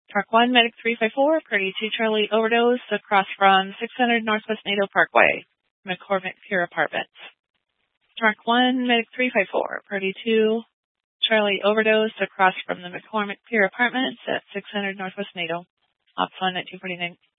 Truck 1, Medic 354, Party 2 Charlie overdose across from 600 Northwest NATO Parkway, McCormick Pier Apartments. Truck 1, Medic 354, Party 2 Charlie overdose across from the McCormick Pier Apartments at 600 Northwest NATO. Ops 1 at 249.